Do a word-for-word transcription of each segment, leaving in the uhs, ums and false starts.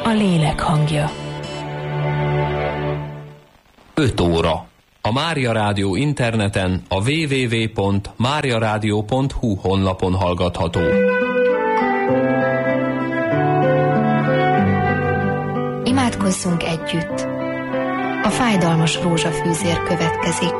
a lélek hangja. öt óra. A Mária Rádió interneten a double-u double-u double-u pont mária rádió pont hu honlapon hallgatható. Imádkozzunk együtt. A fájdalmas rózsafűzér következik.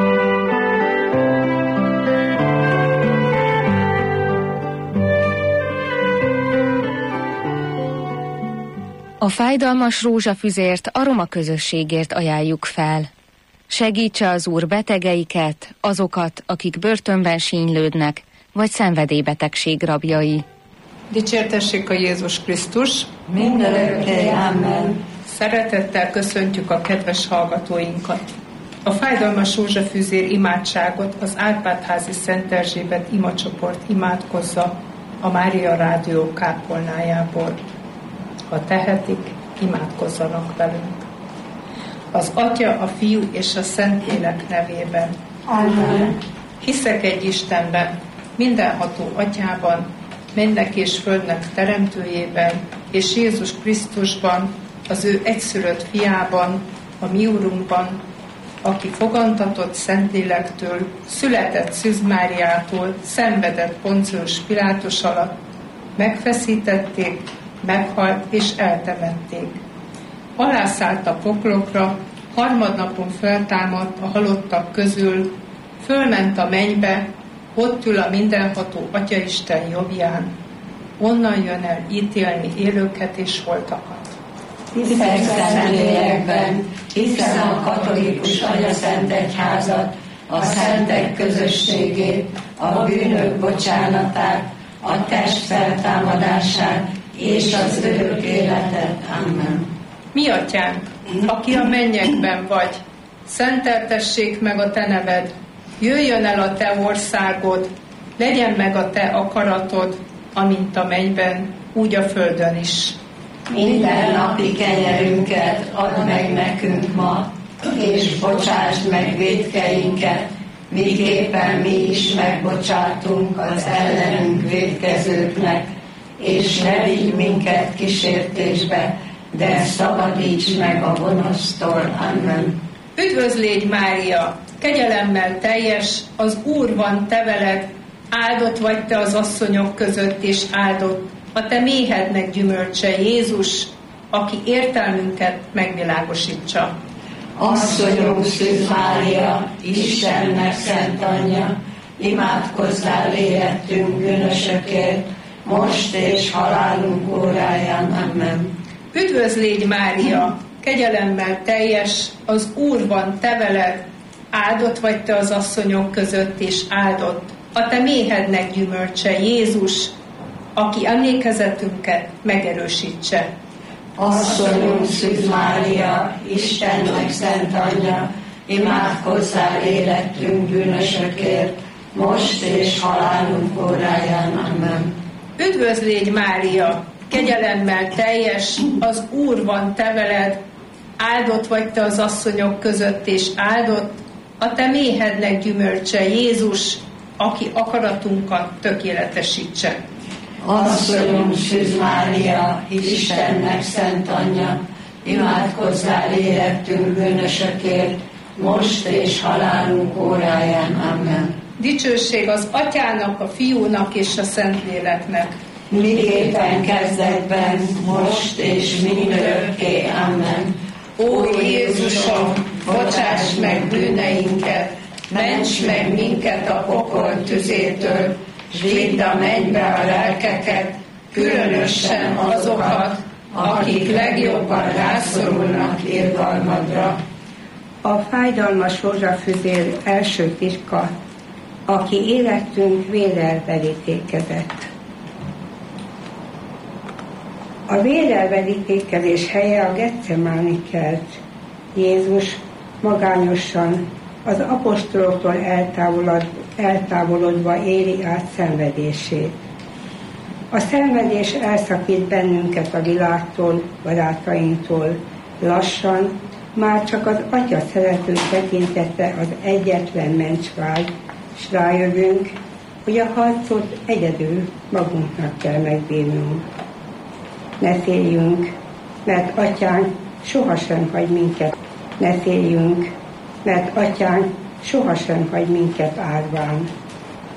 A fájdalmas rózsafüzért a roma közösségért ajánljuk fel. Segítse az Úr betegeiket, azokat, akik börtönben sínylődnek, vagy szenvedélybetegség rabjai. Dicsértessék a Jézus Krisztus! Mindörökké, amen. Szeretettel köszöntjük a kedves hallgatóinkat. A fájdalmas rózsafűzér imádságot az Árpád-házi Szent Erzsébet imacsoport imádkozza a Mária Rádió kápolnájából. Ha tehetik, imádkozzanak velünk. Az Atya, a Fiú és a Szentlélek nevében. Amen. Hiszek egy Istenben, mindenható Atyában, mennek és földnek teremtőjében, és Jézus Krisztusban, az ő egyszülött fiában, a mi Urunkban, aki fogantatott Szentlélektől, született Szűz Máriától, szenvedett Poncius Pilátus alatt, megfeszítették, meghalt és eltemették. Alászállt a poklokra, harmadnapon feltámadt a halottak közül, fölment a mennybe, ott ül a mindenható Atyaisten jobbján, onnan jön el ítélni élőket és holtakat. Hiszek Szentlélekben, hiszem a katolikus Anyaszent Egyházat, a szentek közösségét, a bűnök bocsánatát, a test feltámadását és az örök életet. Amen. Mi Atyánk, aki a mennyekben vagy, szenteltessék meg a te neved, jöjjön el a te országod, legyen meg a te akaratod, amint a mennyben, úgy a földön is. Minden napi kenyerünket add meg nekünk ma, és bocsásd meg vétkeinket, miképpen mi is megbocsátunk az ellenünk vétkezőknek, és ne vigy minket kísértésbe, de szabadíts meg a gonosztól. Amen. Üdvözlégy Mária, kegyelemmel teljes, az Úr van te veled, áldott vagy te az asszonyok között, és áldott a te méhednek gyümölcse, Jézus, aki értelmünket megvilágosítsa. Asszonyunk Szűz Mária, Istennek szent anyja, imádkozzál érettünk bűnösökért, most és halálunk óráján. Amen. Üdvözlégy Mária, kegyelemmel teljes, az Úr van te veled, áldott vagy te az asszonyok között, és áldott a te méhednek gyümölcse, Jézus, aki emlékezetünket megerősítse. Asszonyunk Szűz Mária, Istennek szent anyja, imádkozzál érettünk bűnösökért, most és halálunk óráján. Amen. Üdvözlégy Mária, kegyelemmel teljes, az Úr van te veled, áldott vagy te az asszonyok között, és áldott a te méhednek gyümölcse, Jézus, aki akaratunkat tökéletesítse. Asszonyunk Szűz Mária, Istennek szent anyja, imádkozzál érettünk bűnösökért, most és halálunk óráján. Amen. Dicsőség az Atyának, a Fiúnak és a Szentléleknek. Miképpen kezdetben, most és mindörökké. Amen. Ó Jézusom, bocsáss meg bűneinket, ments meg minket a pokol tüzétől, s vidd a mennybe a lelkeket, különösen azokat, akik legjobban rászorulnak irgalmadra. A fájdalmas rózsafüzér első titka, aki életünk vérrel verítékezett. A vérrel verítékezés helye a Getsemáni kert. Jézus magányosan, az apostoloktól eltávolod, eltávolodva éli át szenvedését. A szenvedés elszakít bennünket a világtól, barátainktól. Lassan már csak az Atya szerető tekintete az egyetlen mencsvágy, s rájövünk, hogy a harcot egyedül magunknak kell megbírnunk. Ne féljünk, mert Atyánk sohasem hagy minket, ne féljünk, mert Atyánk sohasem hagy minket árván.